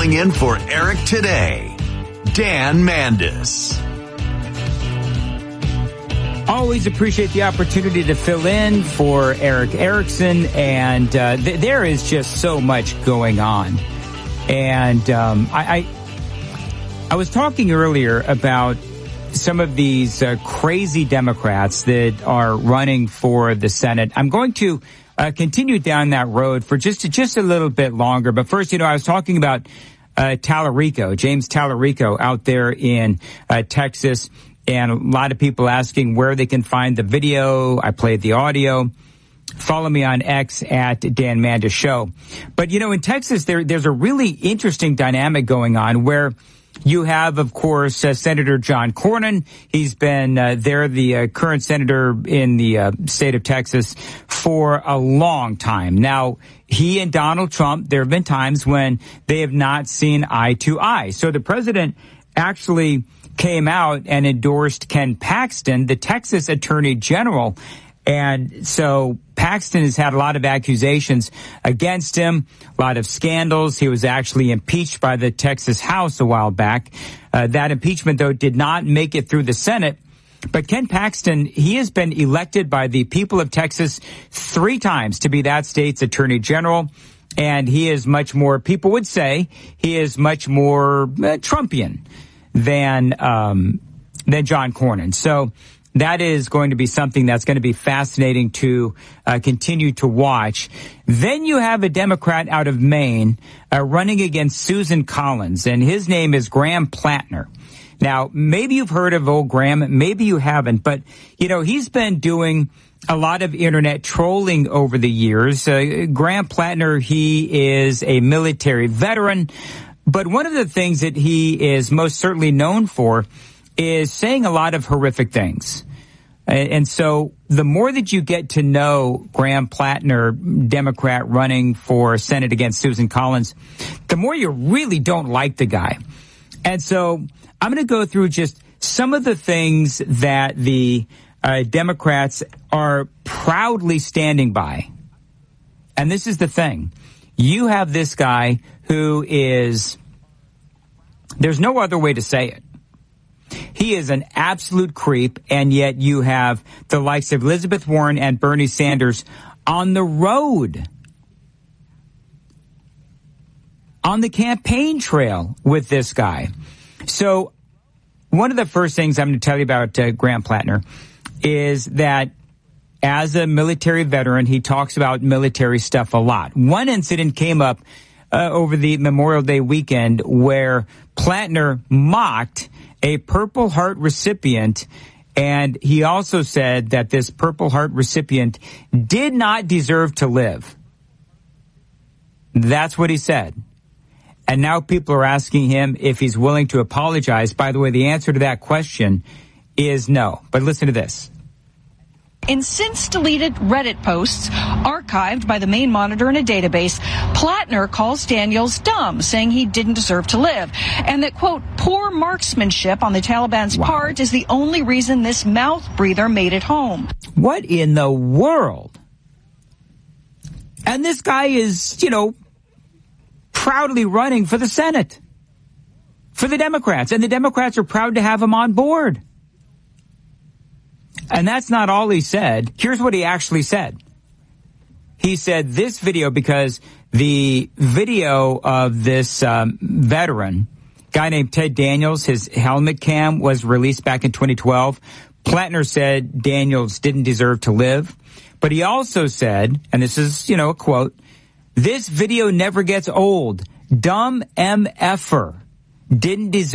Filling in for Eric today, Dan Mandis. Always appreciate the opportunity to fill in for Eric Erickson, and there is just so much going on. And I was talking earlier about some of these crazy Democrats that are running for the Senate. I'm going to continue down that road for just a little bit longer. But first, I was talking about Tallarico, James Tallarico out there in Texas, and a lot of people asking where they can find the video. I played the audio. Follow me on X at Dan Mandis Show. But, in Texas, there's a really interesting dynamic going on where you have, of course, Senator John Cornyn. He's been the current senator in the state of Texas for a long time. Now, he and Donald Trump, there have been times when they have not seen eye to eye. So the president actually came out and endorsed Ken Paxton, the Texas Attorney General. And so Paxton has had a lot of accusations against him, a lot of scandals. He was actually impeached by the Texas House a while back. That impeachment, though, did not make it through the Senate. But Ken Paxton, he has been elected by the people of Texas 3 times to be that state's attorney general. And he is much more, people would say, he is much more Trumpian than John Cornyn. So that is going to be something that's going to be fascinating to continue to watch. Then you have a Democrat out of Maine running against Susan Collins, and his name is Graham Plattner. Now, maybe you've heard of old Graham, maybe you haven't, but, he's been doing a lot of internet trolling over the years. Graham Plattner, he is a military veteran, but one of the things that he is most certainly known for is saying a lot of horrific things. And so the more that you get to know Graham Plattner, Democrat running for Senate against Susan Collins, the more you really don't like the guy. And so I'm going to go through just some of the things that the Democrats are proudly standing by. And this is the thing. You have this guy who is, there's no other way to say it. He is an absolute creep, and yet you have the likes of Elizabeth Warren and Bernie Sanders on the road, on the campaign trail with this guy. So one of the first things I'm going to tell you about Graham Plattner is that as a military veteran, he talks about military stuff a lot. One incident came up over the Memorial Day weekend where Plattner mocked a Purple Heart recipient, and he also said that this Purple Heart recipient did not deserve to live. That's what he said. And now people are asking him if he's willing to apologize. By the way, the answer to that question is no. But listen to this. In since-deleted Reddit posts archived by the Maine Monitor in a database, Plattner calls Daniels dumb, saying he didn't deserve to live, and that, quote, poor marksmanship on the Taliban's part is the only reason this mouth breather made it home. What in the world? And this guy is, proudly running for the Senate, for the Democrats, and the Democrats are proud to have him on board. And that's not all he said. Here's what he actually said. He said this video, because the video of this veteran, guy named Ted Daniels, his helmet cam was released back in 2012. Plattner said Daniels didn't deserve to live. But he also said, and this is, a quote, this video never gets old. Dumb MFer. Didn't deserve